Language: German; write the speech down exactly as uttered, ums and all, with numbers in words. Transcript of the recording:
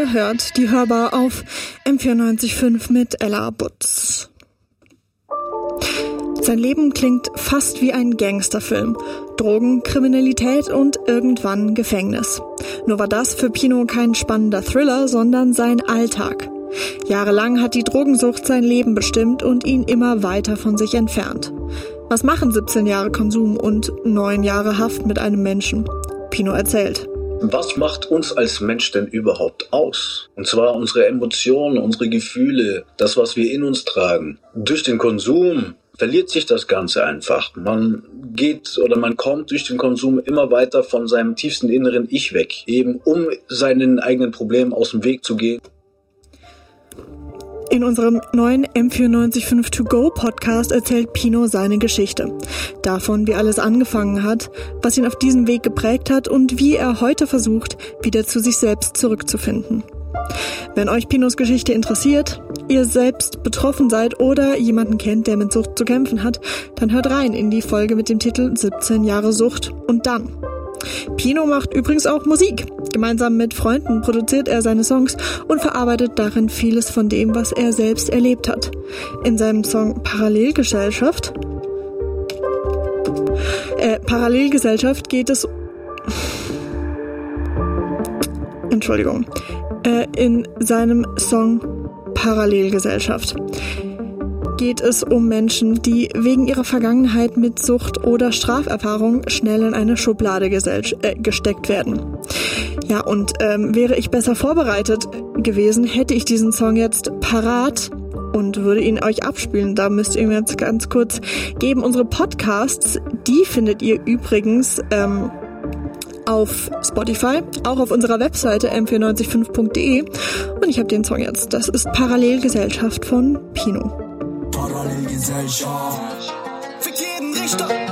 Ihr hört die Hörbar auf M vierundneunzig Komma fünf mit Ella Butz. Sein Leben klingt fast wie ein Gangsterfilm. Drogen, Kriminalität und irgendwann Gefängnis. Nur war das für Pino kein spannender Thriller, sondern sein Alltag. Jahrelang hat die Drogensucht sein Leben bestimmt und ihn immer weiter von sich entfernt. Was machen siebzehn Jahre Konsum und neun Jahre Haft mit einem Menschen? Pino erzählt. Was macht uns als Mensch denn überhaupt aus? Und zwar unsere Emotionen, unsere Gefühle, das, was wir in uns tragen. Durch den Konsum verliert sich das Ganze einfach. Man geht oder man kommt durch den Konsum immer weiter von seinem tiefsten inneren Ich weg, eben um seinen eigenen Problemen aus dem Weg zu gehen. In unserem neuen M vierundneunzig Komma fünf To Go Podcast erzählt Pino seine Geschichte. Davon, wie alles angefangen hat, was ihn auf diesem Weg geprägt hat und wie er heute versucht, wieder zu sich selbst zurückzufinden. Wenn euch Pinos Geschichte interessiert, ihr selbst betroffen seid oder jemanden kennt, der mit Sucht zu kämpfen hat, dann hört rein in die Folge mit dem Titel siebzehn Jahre Sucht und dann. Pino macht übrigens auch Musik. Gemeinsam mit Freunden produziert er seine Songs und verarbeitet darin vieles von dem, was er selbst erlebt hat. In seinem Song Parallelgesellschaft äh, Parallelgesellschaft geht es Entschuldigung. Äh, in seinem Song Parallelgesellschaft geht es um Menschen, die wegen ihrer Vergangenheit mit Sucht oder Straferfahrung schnell in eine Schublade gesell- äh, gesteckt werden. Ja, und ähm, wäre ich besser vorbereitet gewesen, hätte ich diesen Song jetzt parat und würde ihn euch abspielen. Da müsst ihr mir jetzt ganz kurz geben. Unsere Podcasts, die findet ihr übrigens ähm, auf Spotify, auch auf unserer Webseite m vierundneunzig Komma fünf punkt de und ich habe den Song jetzt. Das ist Parallelgesellschaft von Pino. Parallelgesellschaft. Für jeden Richter.